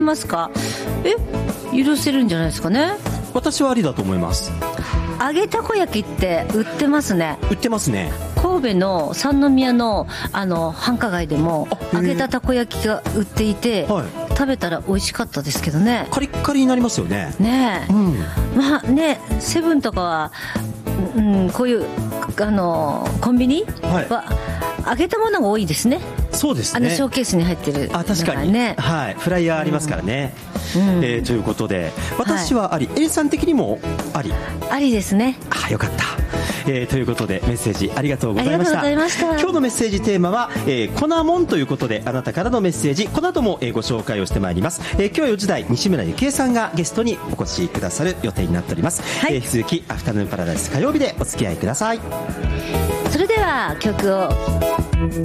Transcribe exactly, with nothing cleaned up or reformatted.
ますか？え、許せるんじゃないですかね。 私はありだと思います。 揚げたこ焼きって売ってますね。 売ってますね。 神戸の三宮のあの繁華街でも揚げたたこ焼きが売っていて、はい、食べたら美味しかったですけどね。 カリッカリになりますよね。 ねえ、うん、まあね、セブンとかは、うん、こういうあのコンビニは、はい、揚げたものが多いですね。 そうですね。 あのショーケースに入ってる、 あ、確かにね、はい、フライヤーありますからね、うんうん、えー、ということで私はあり、はい、A さん的にもありありですね。 あ、よかった、えー、ということでメッセージありがとうございました。 ありがとうございました。 今日のメッセージテーマは、えー、粉もんということで、あなたからのメッセージこの後も、えー、ご紹介をしてまいります。えー、今日よじ台西村ゆきえさんがゲストにお越しくださる予定になっております、はい、えー、引き続きアフタヌーンパラダイス火曜日でお付き合いください。 それでは曲を